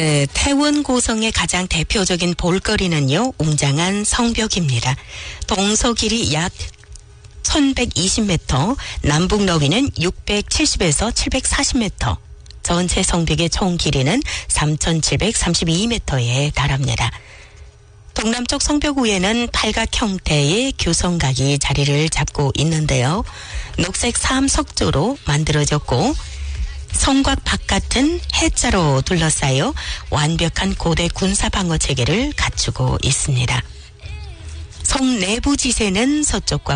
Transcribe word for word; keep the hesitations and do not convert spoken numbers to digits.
네, 태원 고성의 가장 대표적인 볼거리는요, 웅장한 성벽입니다. 동서 길이 약 천백이십 미터, 남북 너비는 육백칠십에서 칠백사십 미터, 전체 성벽의 총 길이는 삼천칠백삼십이 미터에 달합니다. 동남쪽 성벽 위에는 팔각 형태의 교성각이 자리를 잡고 있는데요. 녹색 삼석조로 만들어졌고 성곽 바깥은 해자로 둘러싸여 완벽한 고대 군사 방어 체계를 갖추고 있습니다. 성 내부 지세는 서쪽과